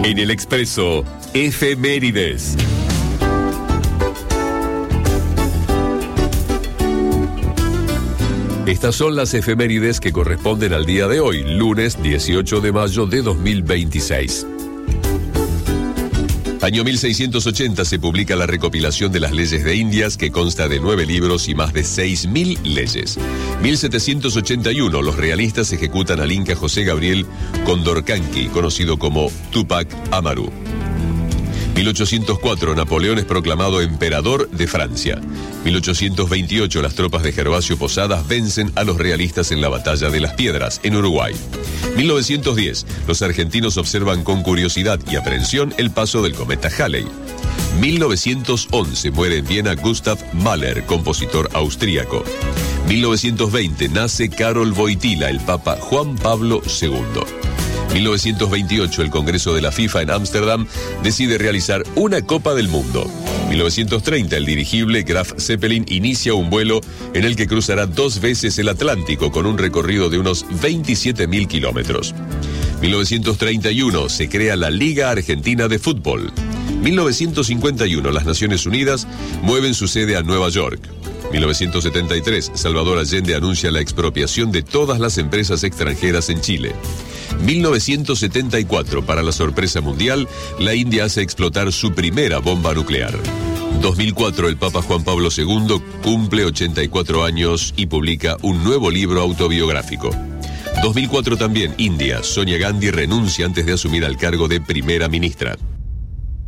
En el Expreso, efemérides. Estas son las efemérides que corresponden al día de hoy, lunes 18 de mayo de 2026. Año 1680 se publica la recopilación de las leyes de Indias, que consta de 9 libros y más de 6.000 leyes. 1781, los realistas ejecutan al inca José Gabriel Condorcanqui, conocido como Tupac Amaru. 1804, Napoleón es proclamado emperador de Francia. 1828, las tropas de Gervasio Posadas vencen a los realistas en la Batalla de las Piedras, en Uruguay. 1910, los argentinos observan con curiosidad y aprehensión el paso del cometa Halley. 1911, muere en Viena Gustav Mahler, compositor austríaco. 1920, nace Karol Wojtyła, el Papa Juan Pablo II. 1928, el Congreso de la FIFA en Ámsterdam decide realizar una Copa del Mundo. 1930, el dirigible Graf Zeppelin inicia un vuelo en el que cruzará 2 veces el Atlántico con un recorrido de unos 27.000 kilómetros. 1931, se crea la Liga Argentina de Fútbol. 1951, las Naciones Unidas mueven su sede a Nueva York. 1973, Salvador Allende anuncia la expropiación de todas las empresas extranjeras en Chile. 1974, para la sorpresa mundial, la India hace explotar su primera bomba nuclear. 2004, el Papa Juan Pablo II cumple 84 años y publica un nuevo libro autobiográfico. 2004 también, India, Sonia Gandhi renuncia antes de asumir al cargo de primera ministra.